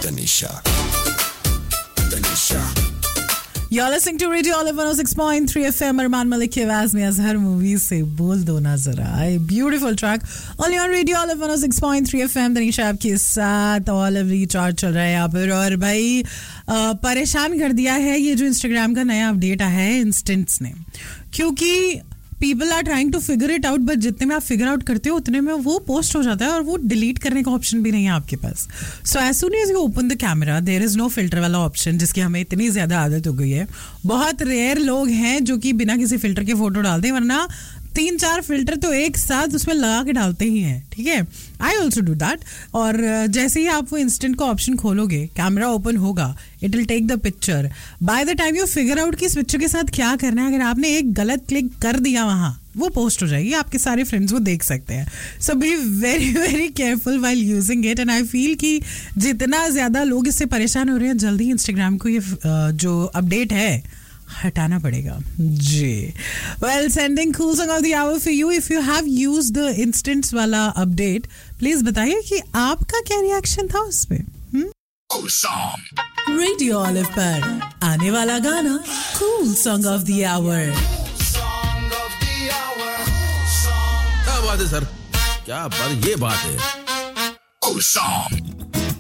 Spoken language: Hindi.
Tanisha. You're listening to Radio Olive 106.3 FM. Arman Malik की आवाज में अजहर मूवी से बोल दो ना जरा. Beautiful track only on Radio Olive 106.3 FM. Tanisha आपके साथ Olive रिचार्ज चल रहा है यहाँ पर. और भाई परेशान कर दिया है ये जो इंस्टाग्राम का नया अपडेट आया है इंस्टेंट्स ने, क्योंकि people are trying to figure it out, but जितने में आप फिगर आउट करते हो उतने में वो पोस्ट हो जाता है और वो डिलीट करने का ऑप्शन भी नहीं है आपके पास. So as soon as you open the camera there is no filter वाला ऑप्शन, जिसकी हमें इतनी ज्यादा आदत हो गई है. बहुत रेयर लोग हैं जो कि बिना किसी फिल्टर के फोटो डालते हैं, वरना 3-4 फिल्टर तो एक साथ उसमें लगा के डालते ही हैं. ठीक है, आई ऑल्सो डू दैट. और जैसे ही आप वो इंस्टेंट का ऑप्शन खोलोगे, कैमरा ओपन होगा, it will take the picture. By the time you figure out कि इस पिक्चर के साथ क्या करना है, अगर आपने एक गलत क्लिक कर दिया वहां, वो पोस्ट हो जाएगी, आपके सारे फ्रेंड्स वो देख सकते हैं. सो be very very careful while using it. And I feel कि जितना ज्यादा लोग इससे परेशान हो रहे हैं, जल्दी इंस्टाग्राम को ये जो अपडेट है हटाना पड़ेगा जी. Well, sending cool song of the hour for you. If you have used the instants वाला अपडेट, प्लीज बताइए कि आपका क्या रिएक्शन था उस पे. रेडियो ऑलिव पर आने वाला गाना cool song of the our. क्या बात है सर, क्या बात, ये बात है.